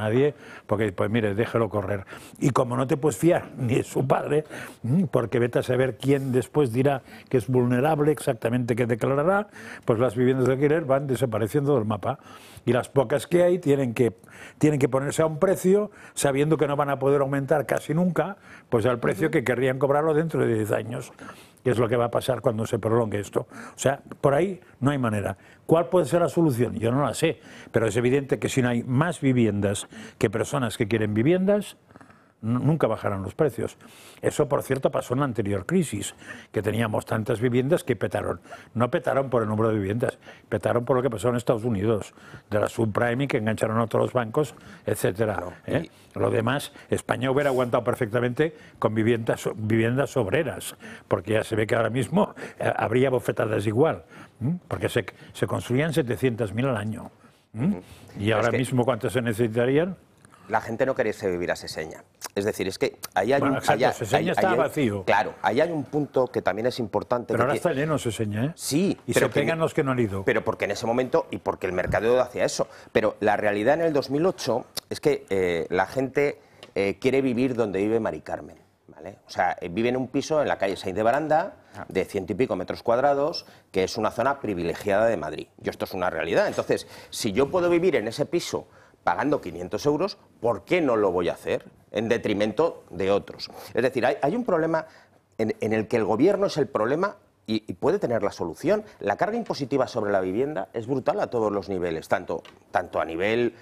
nadie, porque pues mire, déjelo correr. Y como no te puedes fiar ni de su padre, porque vete a saber quién después dirá que es vulnerable, exactamente qué declarará, pues las viviendas de alquiler van desapareciendo del mapa. Y las pocas que hay tienen que ponerse a un precio, sabiendo que no van a poder aumentar casi nunca, pues al precio que querrían cobrarlo dentro de 10 años. Que es lo que va a pasar cuando se prolongue esto. O sea, por ahí no hay manera. ¿Cuál puede ser la solución? Yo no la sé, pero es evidente que si no hay más viviendas que personas que quieren viviendas, nunca bajarán los precios. Eso, por cierto, pasó en la anterior crisis, que teníamos tantas viviendas que petaron. No petaron por el número de viviendas, petaron por lo que pasó en Estados Unidos, de la subprime que engancharon a todos los bancos, etcétera. Lo demás, España hubiera aguantado perfectamente con viviendas obreras, porque ya se ve que ahora mismo habría bofetadas igual, porque se construían 700.000 al año. Y ahora mismo, ¿cuántas se necesitarían? La gente no quería vivir a Seseña. Es decir, es que ahí hay Seseña está vacío. Claro, ahí hay un punto que también es importante. Pero ahora está lleno Seseña, ¿eh? Sí. Y se pegan los que no han ido. Pero porque en ese momento, y porque el mercado hacía eso. Pero la realidad en el 2008 es que la gente quiere vivir donde vive Mari Carmen, ¿vale? O sea, vive en un piso en la calle Sainz de Baranda, de 100 y pico metros cuadrados, que es una zona privilegiada de Madrid. Y esto es una realidad. Entonces, si yo puedo vivir en ese piso pagando 500 euros, ¿por qué no lo voy a hacer en detrimento de otros? Es decir, hay un problema en el que el gobierno es el problema y puede tener la solución. La carga impositiva sobre la vivienda es brutal a todos los niveles, tanto a nivel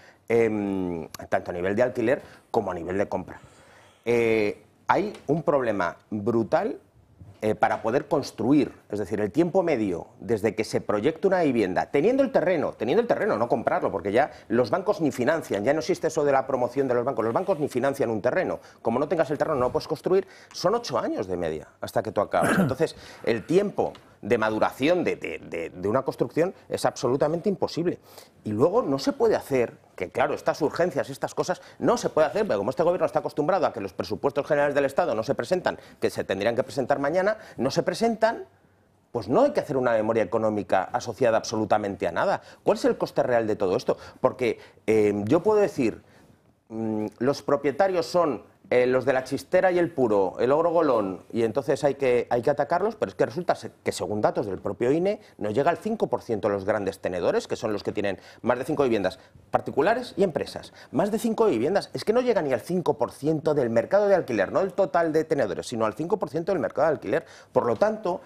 de alquiler como a nivel de compra. Hay un problema brutal para poder construir, es decir, el tiempo medio desde que se proyecta una vivienda, teniendo el terreno, no comprarlo, porque ya los bancos ni financian, ya no existe eso de la promoción de los bancos ni financian un terreno. Como no tengas el terreno no lo puedes construir, son 8 años de media hasta que tú acabas. Entonces, el tiempo de maduración de una construcción es absolutamente imposible. Y luego no se puede hacer, que claro, estas urgencias, estas cosas, no se puede hacer, porque como este gobierno está acostumbrado a que los presupuestos generales del Estado no se presentan, que se tendrían que presentar mañana, no se presentan, pues no hay que hacer una memoria económica asociada absolutamente a nada. ¿Cuál es el coste real de todo esto? Porque yo puedo decir, los propietarios son los de la Chistera y el Puro, el Ogro Golón, y entonces hay que atacarlos, pero es que resulta que según datos del propio INE no llega al 5% los grandes tenedores, que son los que tienen más de 5 viviendas, particulares y empresas. Más de 5 viviendas, es que no llega ni al 5% del mercado de alquiler, no el total de tenedores, sino al 5% del mercado de alquiler. Por lo tanto,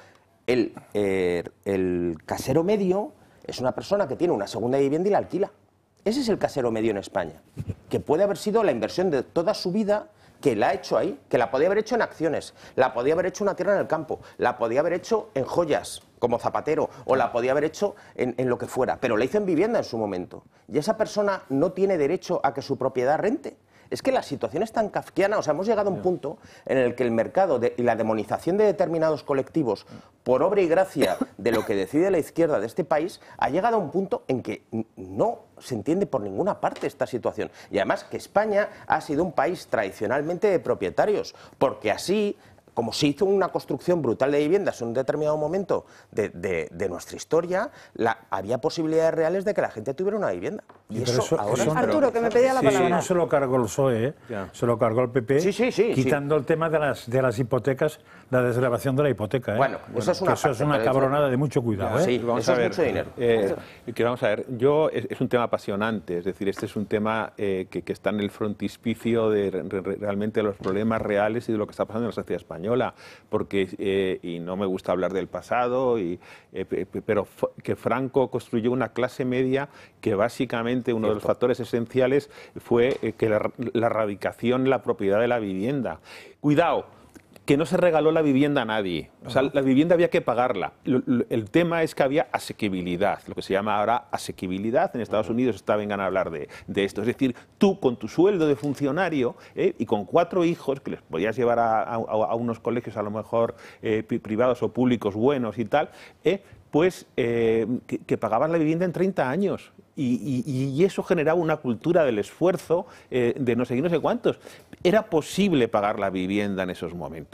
el casero medio es una persona que tiene una segunda vivienda y la alquila. Ese es el casero medio en España, que puede haber sido la inversión de toda su vida, que la ha hecho ahí, que la podía haber hecho en acciones, la podía haber hecho en una tierra en el campo, la podía haber hecho en joyas, como zapatero, o la podía haber hecho en lo que fuera, pero la hizo en vivienda en su momento. Y esa persona no tiene derecho a que su propiedad rente. Es que la situación es tan kafkiana, o sea, hemos llegado a un punto en el que el mercado y la demonización de determinados colectivos, por obra y gracia de lo que decide la izquierda de este país, ha llegado a un punto en que no se entiende por ninguna parte esta situación. Y además que España ha sido un país tradicionalmente de propietarios, porque así, como se hizo una construcción brutal de viviendas en un determinado momento de nuestra historia, había posibilidades reales de que la gente tuviera una vivienda. Y eso ahora... Arturo, que me pedía la palabra. Sí, no se lo cargó el PSOE, se lo cargó el PP, quitando el tema de las hipotecas, la desgravación de la hipoteca. Bueno, eso es una cabronada de mucho cuidado. Sí, vamos a ver, mucho dinero. Vamos a ver, es un tema apasionante, es decir, este es un tema que está en el frontispicio de realmente los problemas reales y de lo que está pasando en la sociedad española, porque, y no me gusta hablar del pasado, pero que Franco construyó una clase media que básicamente uno de los factores esenciales fue que la erradicación, la propiedad de la vivienda. Cuidado, que no se regaló la vivienda a nadie. O sea, la vivienda había que pagarla. El tema es que había asequibilidad, lo que se llama ahora asequibilidad. En Estados Unidos vengan a hablar de esto. Es decir, tú con tu sueldo de funcionario y con 4 hijos, que les podías llevar a unos colegios a lo mejor privados o públicos buenos y tal, pues que pagabas la vivienda en 30 años. Y eso generaba una cultura del esfuerzo de no sé qué, no sé cuántos. Era posible pagar la vivienda en esos momentos.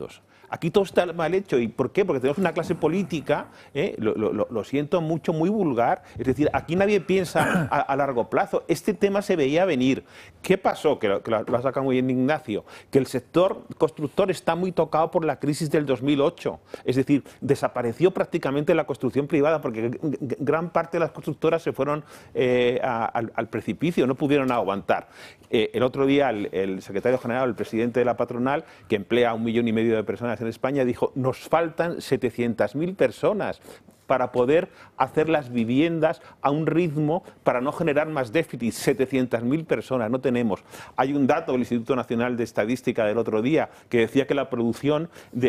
aquí todo está mal hecho. ¿Y por qué? Porque tenemos una clase política, lo siento mucho, muy vulgar. Es decir, aquí nadie piensa a largo plazo. Este tema se veía venir. ¿Qué pasó? Que lo ha sacado muy bien Ignacio. Que el sector constructor está muy tocado por la crisis del 2008. Es decir, desapareció prácticamente la construcción privada porque gran parte de las constructoras se fueron al precipicio, no pudieron aguantar. El otro día el secretario general, el presidente de la patronal, que emplea a 1,5 millones de personas en España, dijo: nos faltan 700.000 personas para poder hacer las viviendas a un ritmo para no generar más déficit. 700.000 personas, no tenemos. Hay un dato del Instituto Nacional de Estadística del otro día que decía que la producción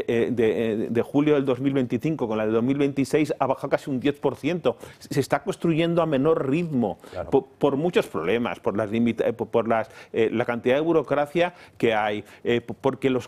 de julio del 2025 con la de 2026 ha bajado casi un 10%. Se está construyendo a menor ritmo, claro, por muchos problemas, por la cantidad de burocracia que hay, porque los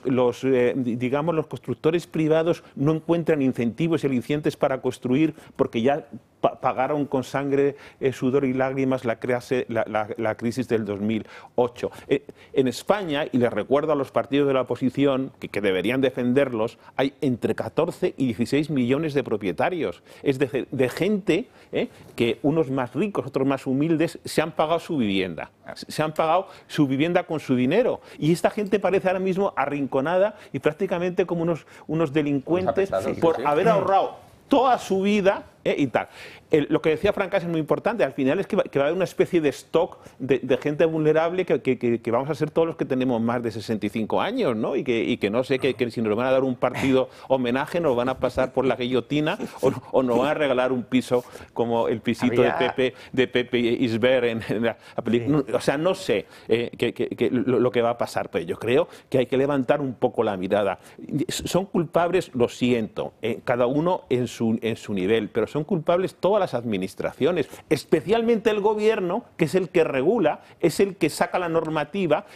constructores privados no encuentran incentivos y alicientes para construir porque ya pagaron con sangre, sudor y lágrimas la crisis del 2008. En España, y les recuerdo a los partidos de la oposición que deberían defenderlos, hay entre 14 y 16 millones de propietarios. Es decir, de gente que unos más ricos, otros más humildes, se han pagado su vivienda. Se han pagado su vivienda con su dinero. Y esta gente parece ahora mismo arrinconada y prácticamente como unos delincuentes por haber ahorrado toda su vida y tal. Lo que decía Francas es muy importante. Al final es que va a haber una especie de stock de gente vulnerable que vamos a ser todos los que tenemos más de 65 años, ¿no? Y que no sé, que si nos van a dar un partido homenaje nos van a pasar por la guillotina o nos van a regalar un piso como el pisito de Pepe Isbert en la película. O sea, no sé lo que va a pasar, pero yo creo que hay que levantar un poco la mirada. Son culpables, lo siento, cada uno en su nivel, pero son culpables todas las administraciones, especialmente el gobierno, que es el que regula, es el que saca la normativa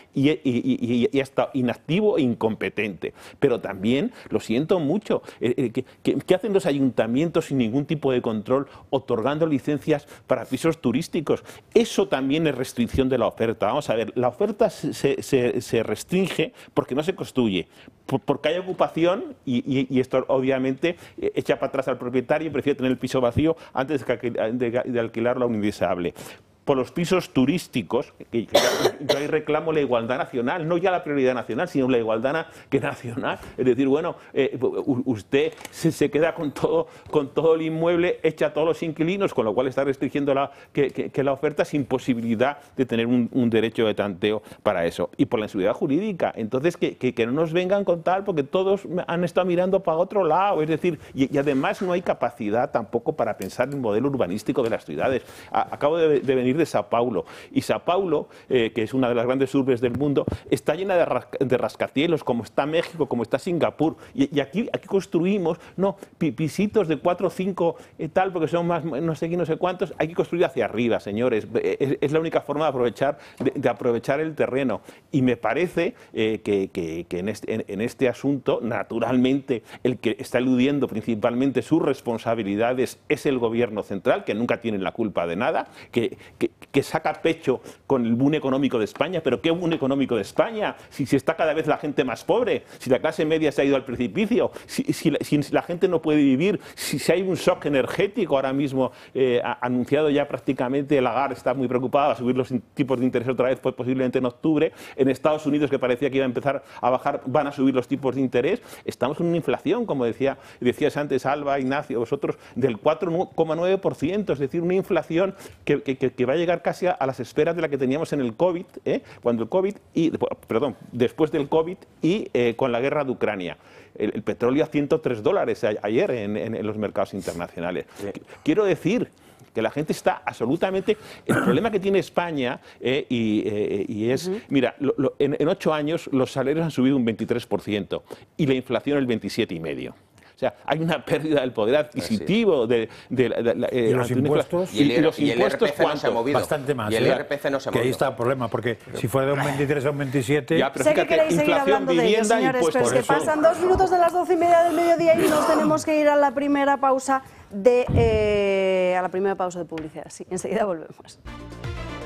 y está inactivo e incompetente. Pero también, lo siento mucho, ¿qué hacen los ayuntamientos sin ningún tipo de control otorgando licencias para pisos turísticos? Eso también es restricción de la oferta. Vamos a ver, la oferta se restringe porque no se construye, porque hay ocupación y esto obviamente echa para atrás al propietario y prefiere tener el piso vacío antes de alquilarlo a un indeseable. Por los pisos turísticos, que yo ahí reclamo la igualdad nacional, no ya la prioridad nacional, sino la igualdad nacional. Es decir, bueno, usted se queda con todo el inmueble, echa a todos los inquilinos, con lo cual está restringiendo la oferta sin posibilidad de tener un derecho de tanteo para eso. Y por la inseguridad jurídica. Entonces, que no nos vengan con tal, porque todos han estado mirando para otro lado. Es decir, y además no hay capacidad tampoco para pensar en el modelo urbanístico de las ciudades. Acabo de venir de Sao Paulo. Y Sao Paulo, que es una de las grandes urbes del mundo, está llena de rascacielos, como está México, como está Singapur. Y aquí construimos, pisitos de 4 o 5 tal, porque son más, no sé qué, no sé cuántos. Hay que construir hacia arriba, señores. Es la única forma de aprovechar el terreno. Y me parece que en este asunto, naturalmente, el que está eludiendo principalmente sus responsabilidades es el gobierno central, que nunca tiene la culpa de nada, que saca pecho con el boom económico de España. ¿Pero qué boom económico de España? Si está cada vez la gente más pobre, si la clase media se ha ido al precipicio, si la gente no puede vivir, si hay un shock energético ahora mismo anunciado ya prácticamente. Lagarde está muy preocupada, va a subir los tipos de interés otra vez, pues posiblemente en octubre. En Estados Unidos, que parecía que iba a empezar a bajar, van a subir los tipos de interés. Estamos en una inflación, como decías antes, Alba, Ignacio, vosotros, del 4,9%, es decir, una inflación que va a llegar casi a las esperas de la que teníamos en el COVID, después del COVID y con la guerra de Ucrania. El petróleo a $103 ayer en los mercados internacionales. Sí. Quiero decir que la gente está absolutamente... El problema que tiene España es... Mira, en 8 años los salarios han subido un 23% y la inflación el 27,5%. O sea, hay una pérdida del poder adquisitivo ¿Y los impuestos? ¿Y los impuestos cuánto? Bastante más. Y el IRPF no se ha movido. Que ahí está el problema, porque si fuera de un 23 a un 27... Ya, pero sé que queréis seguir hablando de ello, señores, pero es que pasan 2 minutos de las 12:30 del mediodía y nos tenemos que ir a la primera pausa de publicidad. Sí, enseguida volvemos.